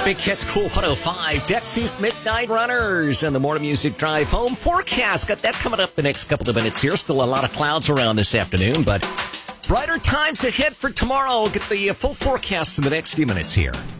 Big Cat's Cool 105, Dexy's Midnight Runners, and the More Music Drive Home forecast. Got that coming up the next couple of minutes here. Still a lot of clouds around this afternoon, but brighter times ahead for tomorrow. We'll get the full forecast in the next few minutes here.